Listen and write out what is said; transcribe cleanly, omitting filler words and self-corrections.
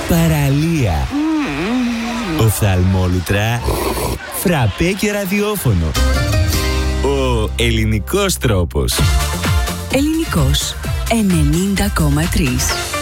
παραλία, οφθαλμόλουτρα, φραπέ και ραδιόφωνο. Ο ελληνικός τρόπος. Ελληνικός 90,3.